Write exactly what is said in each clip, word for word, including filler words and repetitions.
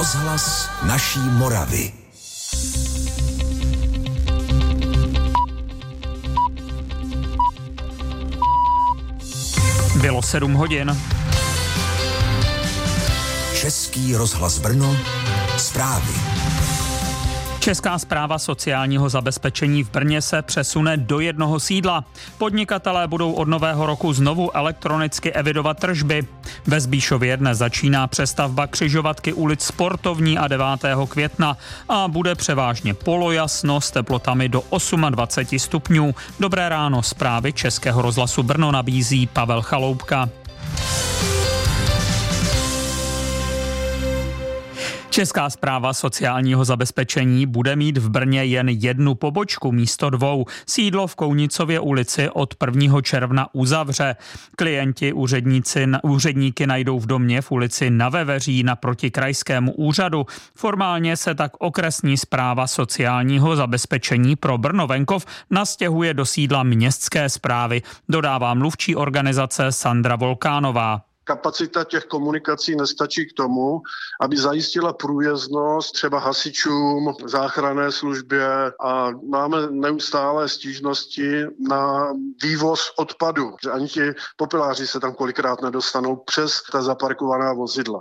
Rozhlas naší Moravy. Bylo sedm hodin. Český rozhlas Brno, zprávy. Česká správa sociálního zabezpečení v Brně se přesune do jednoho sídla. Podnikatelé budou od nového roku znovu elektronicky evidovat tržby. Ve Zbíšově dnes začíná přestavba křižovatky ulic Sportovní a devátého května a bude převážně polojasno s teplotami do dvacet osm stupňů. Dobré ráno, zprávy Českého rozhlasu Brno nabízí Pavel Chaloupka. Česká správa sociálního zabezpečení bude mít v Brně jen jednu pobočku místo dvou. Sídlo v Kounicově ulici od prvního června uzavře. Klienti úředníci, úředníky najdou v domě v ulici Na Veveří naproti krajskému úřadu. Formálně se tak okresní správa sociálního zabezpečení pro Brno-venkov nastěhuje do sídla městské správy, dodává mluvčí organizace Sandra Volkánová. Kapacita těch komunikací nestačí k tomu, aby zajistila průjezdnost třeba hasičům, záchranné službě a máme neustále stížnosti na vývoz odpadu, že ani ti popeláři se tam kolikrát nedostanou přes ta zaparkovaná vozidla.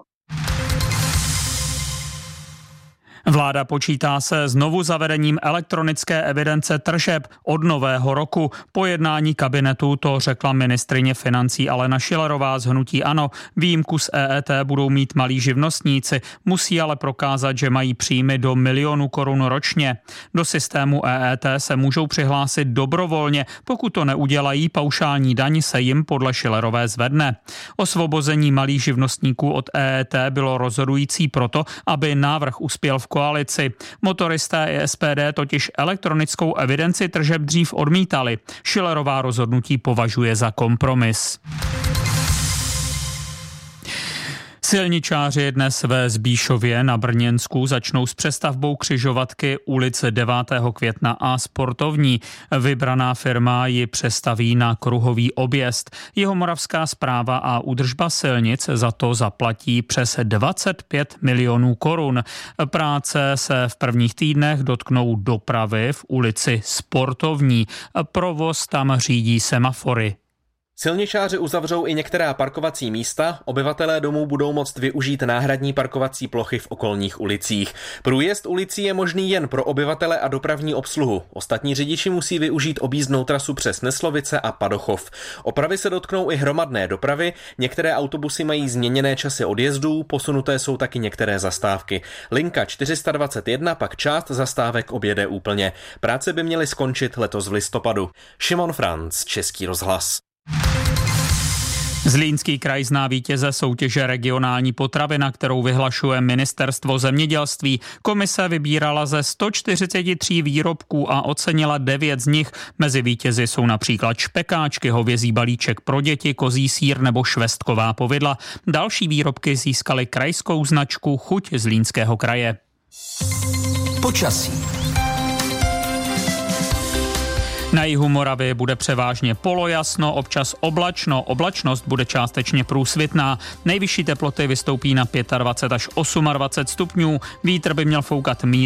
Vláda počítá se znovu zavedením elektronické evidence tržeb od nového roku. Po jednání kabinetu to řekla ministryně financí Alena Schillerová z hnutí ANO. Výjimku z E E T budou mít malí živnostníci, musí ale prokázat, že mají příjmy do milionu korun ročně. Do systému E E T se můžou přihlásit dobrovolně, pokud to neudělají, paušální daň se jim podle Schillerové zvedne. Osvobození malých živnostníků od E E T bylo rozhodující proto, aby návrh uspěl v koalici. Motoristé i S P D totiž elektronickou evidenci tržeb dřív odmítali. Schillerová rozhodnutí považuje za kompromis. Silničáři dnes ve Zbíšově na Brněnsku začnou s přestavbou křižovatky ulic devátého května a Sportovní. Vybraná firma ji přestaví na kruhový objezd. Jihomoravská správa a údržba silnic za to zaplatí přes dvacet pět milionů korun. Práce se v prvních týdnech dotknou dopravy v ulici Sportovní. Provoz tam řídí semafory. Silničáři uzavřou i některá parkovací místa, obyvatelé domů budou moct využít náhradní parkovací plochy v okolních ulicích. Průjezd ulicí je možný jen pro obyvatele a dopravní obsluhu. Ostatní řidiči musí využít objízdnou trasu přes Neslovice a Padochov. Opravy se dotknou i hromadné dopravy, některé autobusy mají změněné časy odjezdů, posunuté jsou taky některé zastávky. Linka čtyři sta dvacet jedna pak část zastávek objede úplně. Práce by měly skončit letos v listopadu. Šimon Franc, Český rozhlas. Zlínský kraj zná vítěze soutěže Regionální potravina, kterou vyhlašuje Ministerstvo zemědělství. Komise vybírala ze sto čtyřicet tři výrobků a ocenila devět z nich. Mezi vítězi jsou například špekáčky, hovězí balíček pro děti, kozí sýr nebo švestková povidla. Další výrobky získaly krajskou značku Chuť Zlínského kraje. Počasí. Na jihu Moravy bude převážně polojasno, občas oblačno, oblačnost bude částečně průsvitná. Nejvyšší teploty vystoupí na dvacet pět až dvacet osm stupňů, vítr by měl foukat mírně